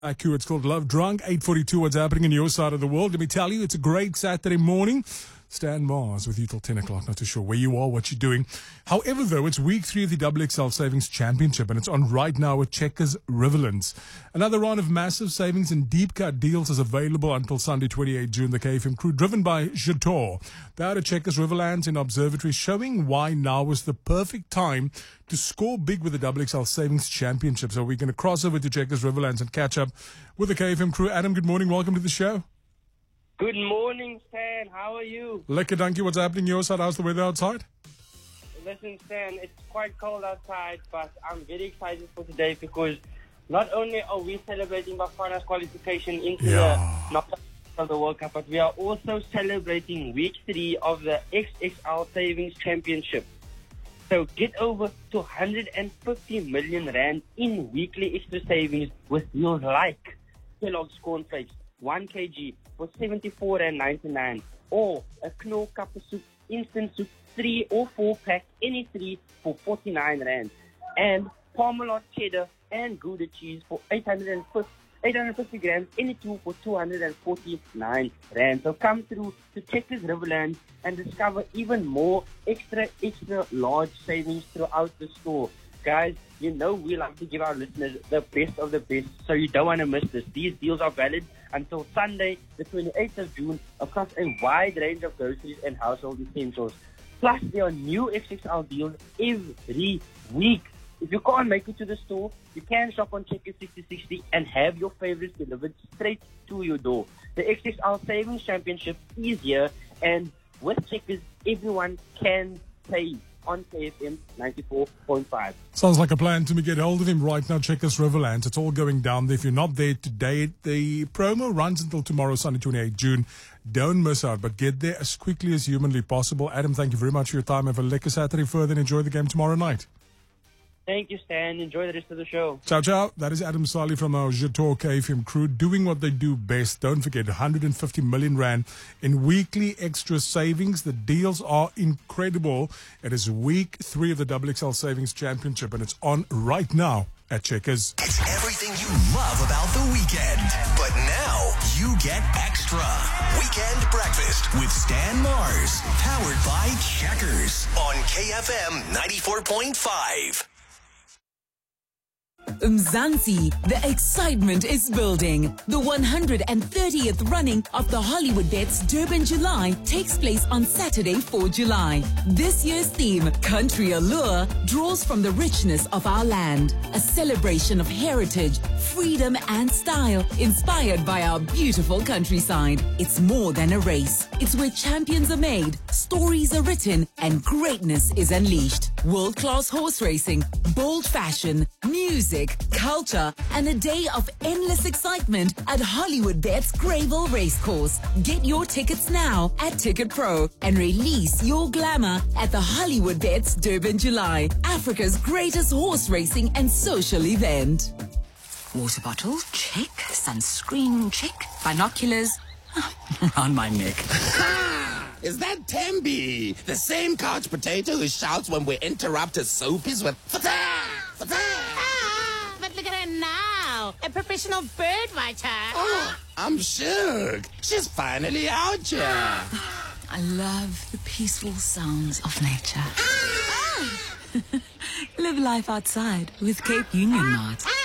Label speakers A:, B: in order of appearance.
A: IQ, it's called Love Drunk. 8:42, what's happening in your side of the world? Let me tell you, it's a great Saturday morning. Stan Mars with you till 10 o'clock. Not too sure where you are, what you're doing. However, though, it's week 3 of the XXL Savings Championship, and it's on right now with Checkers Riverlands. Another round of massive savings and deep cut deals is available until Sunday, 28 June. The KFM crew, driven by Jator, they're at Checkers Riverlands in Observatory, showing why now is the perfect time to score big with the XXL Savings Championship. So we're going to cross over to Checkers Riverlands and catch up with the KFM crew. Adam, good morning. Welcome to the show.
B: Good morning, Stan. How are you?
A: Lekker, dankie. What's happening your side? How's the weather outside?
B: Listen, Stan, it's quite cold outside, but I'm very excited for today because not only are we celebrating Bafana's qualification into the knockout of the World Cup, but we are also celebrating week 3 of the XXL Savings Championship. So get over 250 million rand in weekly extra savings with deals like Kellogg's Cornflakes, 1 kg for 74.99, or a Knorr Cup of Soup instant soup 3 or 4 pack, any 3 for 49 rand, and Parmalat cheddar and Gouda cheese for 850 grams, any 2 for 249 rand. So come through to Checkers Riverlands and discover even more extra large savings throughout the store. Guys, you know we like to give our listeners the best of the best, so you don't want to miss this. These deals are valid until Sunday, the 28th of June, across a wide range of groceries and household essentials. Plus, there are new XXL deals every week. If you can't make it to the store, you can shop on Checkers 6060 and have your favorites delivered straight to your door. The XXL Savings Championship is here, and with Checkers, everyone can save on KFM 94.5.
A: Sounds like a plan to me. Get hold of him right now. Checkers Riverlands. It's all going down there. If you're not there today, the promo runs until tomorrow, Sunday, 28 June. Don't miss out, but get there as quickly as humanly possible. Adam, thank you very much for your time. Have a lekker Saturday further and enjoy the game tomorrow night.
B: Thank you, Stan. Enjoy the rest of the show.
A: Ciao, ciao. That is Adam Sali from our Jator KFM crew doing what they do best. Don't forget, 150 million rand in weekly extra savings. The deals are incredible. It is week 3 of the XXL Savings Championship, and it's on right now at Checkers.
C: It's everything you love about the weekend, but now you get extra. Weekend Breakfast with Stan Mars, powered by Checkers on KFM 94.5.
D: Mzansi, the excitement is building. The 130th running of the Hollywood Bets Durban July takes place on Saturday, 4 July. This year's theme, Country Allure, draws from the richness of our land. A celebration of heritage, freedom and style, inspired by our beautiful countryside. It's more than a race. It's where champions are made, stories are written, and greatness is unleashed. World-class horse racing, bold fashion, music, culture, and a day of endless excitement at Hollywood Bets Greyville Racecourse. Get your tickets now at Ticket Pro and release your glamour at the Hollywood Bets Durban July, Africa's greatest horse racing and social event.
E: Water bottle, check. Sunscreen, check. Binoculars, around my neck.
F: Is that Tembi? The same couch potato who shouts when we interrupt his soapies with "Fata! Fata!"
G: But look at her now, a professional bird watcher.
F: Oh, I'm shook. She's finally out here.
E: I love the peaceful sounds of nature. Live life outside with Cape Union Mart.